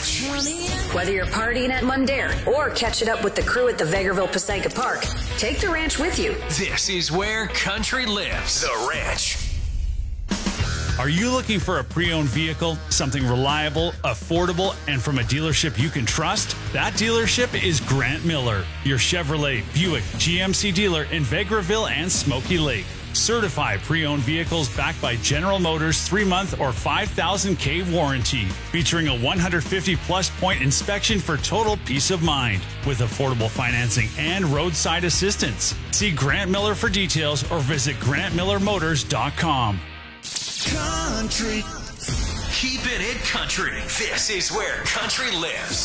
Ranch. Whether you're partying at Mundair or catching up with the crew at the Vegreville Passaica Park, take the ranch with you. This is where country lives. The Ranch. Are you looking for a pre-owned vehicle, something reliable, affordable, and from a dealership you can trust? That dealership is Grant Miller, your Chevrolet, Buick, GMC dealer in Vegreville and Smoky Lake. Certified pre-owned vehicles backed by General Motors 3-month or 5,000K warranty, featuring a 150-plus point inspection for total peace of mind, with affordable financing and roadside assistance. See Grant Miller for details or visit GrantMillerMotors.com. Country. Keeping it country. This is where country lives.